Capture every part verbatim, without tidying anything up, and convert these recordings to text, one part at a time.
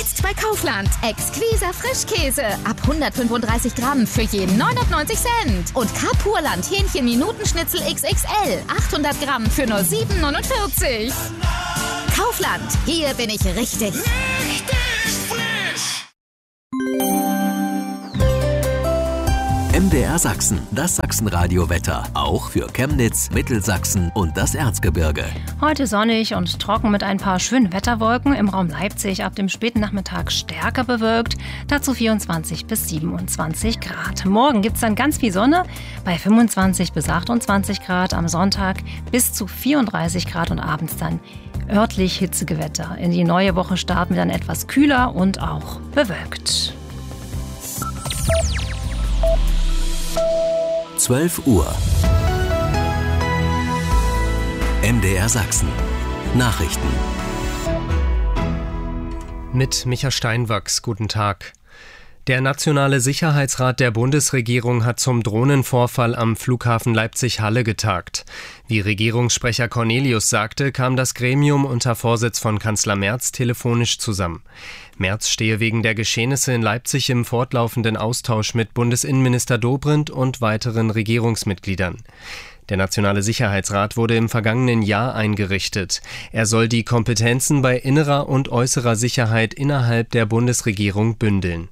Jetzt bei Kaufland. Exquiser Frischkäse. Ab hundertfünfunddreißig Gramm für je neunundneunzig Cent. Und Kapurland Hähnchen-Minutenschnitzel X X L. achthundert Gramm für nur sieben neunundvierzig. Kaufland. Hier bin ich richtig. Richtig frisch. M D R Sachsen, das Sachsenradio-Wetter. Auch für Chemnitz, Mittelsachsen und das Erzgebirge. Heute sonnig und trocken mit ein paar schönen Wetterwolken. Im Raum Leipzig ab dem späten Nachmittag stärker bewölkt. Dazu vierundzwanzig bis siebenundzwanzig Grad. Morgen gibt es dann ganz viel Sonne bei fünfundzwanzig bis achtundzwanzig Grad. Am Sonntag bis zu vierunddreißig Grad und abends dann örtlich Hitzegewitter. In die neue Woche starten wir dann etwas kühler und auch bewölkt. zwölf Uhr. M D R Sachsen. Nachrichten. Mit Micha Steinwachs, guten Tag. Der Nationale Sicherheitsrat der Bundesregierung hat zum Drohnenvorfall am Flughafen Leipzig-Halle getagt. Wie Regierungssprecher Cornelius sagte, kam das Gremium unter Vorsitz von Kanzler Merz telefonisch zusammen. Merz stehe wegen der Geschehnisse in Leipzig im fortlaufenden Austausch mit Bundesinnenminister Dobrindt und weiteren Regierungsmitgliedern. Der Nationale Sicherheitsrat wurde im vergangenen Jahr eingerichtet. Er soll die Kompetenzen bei innerer und äußerer Sicherheit innerhalb der Bundesregierung bündeln.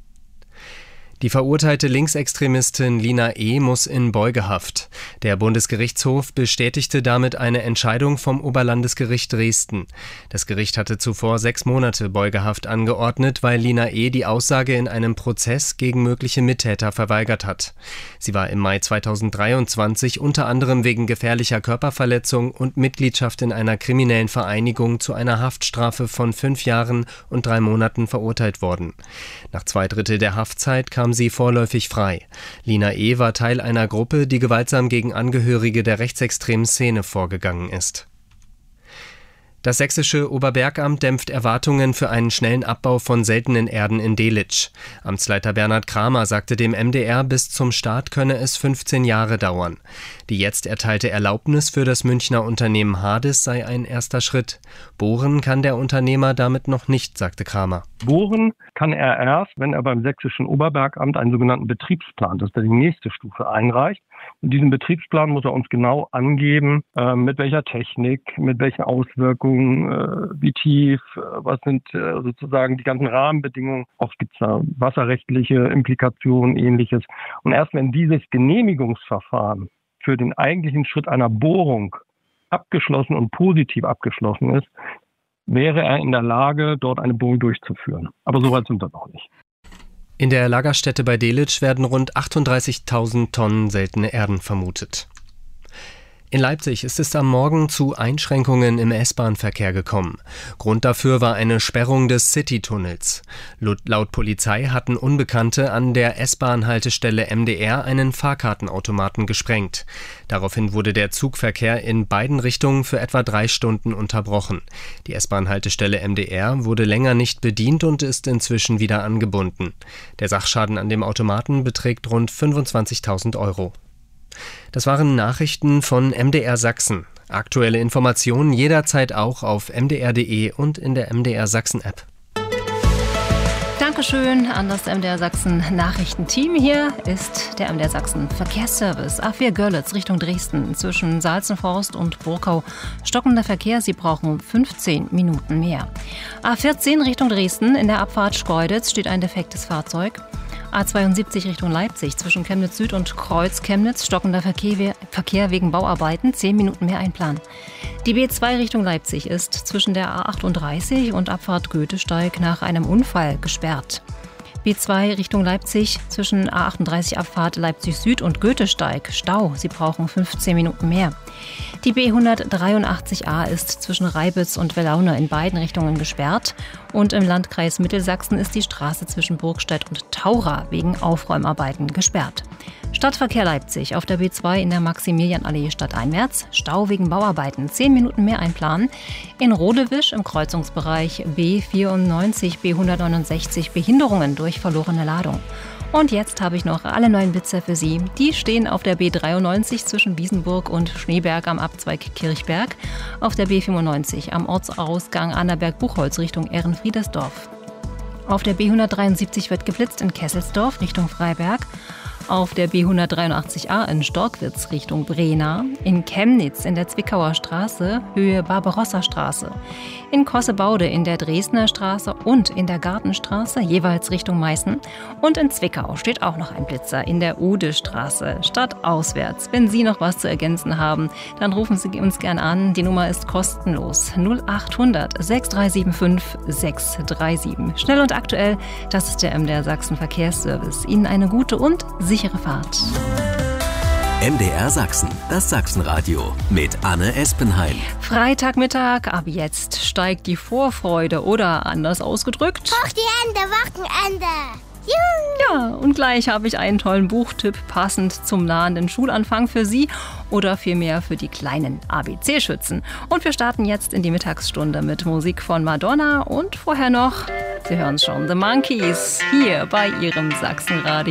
Die verurteilte Linksextremistin Lina E. muss in Beugehaft. Der Bundesgerichtshof bestätigte damit eine Entscheidung vom Oberlandesgericht Dresden. Das Gericht hatte zuvor sechs Monate Beugehaft angeordnet, weil Lina E. die Aussage in einem Prozess gegen mögliche Mittäter verweigert hat. Sie war im Mai zweitausenddreiundzwanzig unter anderem wegen gefährlicher Körperverletzung und Mitgliedschaft in einer kriminellen Vereinigung zu einer Haftstrafe von fünf Jahren und drei Monaten verurteilt worden. Nach zwei Drittel der Haftzeit kam sie vorläufig frei. Lina E. war Teil einer Gruppe, die gewaltsam gegen Angehörige der rechtsextremen Szene vorgegangen ist. Das sächsische Oberbergamt dämpft Erwartungen für einen schnellen Abbau von seltenen Erden in Delitzsch. Amtsleiter Bernhard Kramer sagte dem M D R, bis zum Start könne es fünfzehn Jahre dauern. Die jetzt erteilte Erlaubnis für das Münchner Unternehmen Hades sei ein erster Schritt. Bohren kann der Unternehmer damit noch nicht, sagte Kramer. Bohren kann er erst, wenn er beim sächsischen Oberbergamt einen sogenannten Betriebsplan, das ist die nächste Stufe, einreicht. In diesem Betriebsplan muss er uns genau angeben, äh, mit welcher Technik, mit welchen Auswirkungen, äh, wie tief, äh, was sind äh, sozusagen die ganzen Rahmenbedingungen. Oft gibt es da wasserrechtliche Implikationen, ähnliches. Und erst wenn dieses Genehmigungsverfahren für den eigentlichen Schritt einer Bohrung abgeschlossen und positiv abgeschlossen ist, wäre er in der Lage, dort eine Bohrung durchzuführen. Aber so weit sind wir noch nicht. In der Lagerstätte bei Delitzsch werden rund achtunddreißigtausend Tonnen seltene Erden vermutet. In Leipzig ist es am Morgen zu Einschränkungen im S-Bahn-Verkehr gekommen. Grund dafür war eine Sperrung des City-Tunnels. Laut Polizei hatten Unbekannte an der S-Bahn-Haltestelle M D R einen Fahrkartenautomaten gesprengt. Daraufhin wurde der Zugverkehr in beiden Richtungen für etwa drei Stunden unterbrochen. Die S-Bahn-Haltestelle M D R wurde länger nicht bedient und ist inzwischen wieder angebunden. Der Sachschaden an dem Automaten beträgt rund fünfundzwanzigtausend Euro. Das waren Nachrichten von M D R Sachsen. Aktuelle Informationen jederzeit auch auf m d r punkt d e und in der M D R Sachsen App. Dankeschön an das M D R Sachsen Nachrichtenteam. Hier ist der M D R Sachsen Verkehrsservice. A vier Görlitz Richtung Dresden zwischen Salzenforst und Burkau. Stockender Verkehr, Sie brauchen fünfzehn Minuten mehr. A vierzehn Richtung Dresden in der Abfahrt Schkeuditz steht ein defektes Fahrzeug. A zweiundsiebzig Richtung Leipzig zwischen Chemnitz Süd und Kreuz Chemnitz, stockender Verkehr, Verkehr wegen Bauarbeiten, zehn Minuten mehr einplanen. Die B zwei Richtung Leipzig ist zwischen der A achtunddreißig und Abfahrt Goethesteig nach einem Unfall gesperrt. B zwei Richtung Leipzig zwischen A achtunddreißig Abfahrt Leipzig Süd und Goethesteig, Stau, Sie brauchen fünfzehn Minuten mehr. Die B hundertdreiundachtzig A ist zwischen Reibitz und Wellaune in beiden Richtungen gesperrt. Und im Landkreis Mittelsachsen ist die Straße zwischen Burgstedt und Taura wegen Aufräumarbeiten gesperrt. Stadtverkehr Leipzig auf der B zwei in der Maximilianallee stadteinwärts. Stau wegen Bauarbeiten, zehn Minuten mehr einplanen. In Rodewisch im Kreuzungsbereich B vierundneunzig, B hundertneunundsechzig Behinderungen durch verlorene Ladung. Und jetzt habe ich noch alle neuen Blitzer für Sie. Die stehen auf der B dreiundneunzig zwischen Wiesenburg und Schneeberg am Abzweig Kirchberg, auf der B fünfundneunzig am Ortsausgang Annaberg-Buchholz Richtung Ehrenfriedersdorf. Auf der B hundertdreiundsiebzig wird geblitzt in Kesselsdorf Richtung Freiberg. Auf der B hundertdreiundachtzig a in Storkwitz Richtung Brena, in Chemnitz in der Zwickauer Straße, Höhe Barbarossa-Straße, in Kossebaude in der Dresdner Straße und in der Gartenstraße, jeweils Richtung Meißen. Und in Zwickau steht auch noch ein Blitzer in der Ude-Straße, stadtauswärts. Wenn Sie noch was zu ergänzen haben, dann rufen Sie uns gern an. Die Nummer ist kostenlos null achthundert sechs drei sieben fünf sechs drei sieben. Schnell und aktuell, das ist der M D R Sachsen Verkehrsservice. Ihnen eine gute und sichere Fahrt. M D R Sachsen, das Sachsenradio mit Anne Espenheim. Freitagmittag, ab jetzt steigt die Vorfreude oder anders ausgedrückt. Hoch die Hände, Wochenende! Juhu. Ja, und gleich habe ich einen tollen Buchtipp passend zum nahenden Schulanfang für Sie oder vielmehr für die kleinen A B C-Schützen. Und wir starten jetzt in die Mittagsstunde mit Musik von Madonna und vorher noch, Sie hören schon, The Monkees hier bei Ihrem Sachsenradio.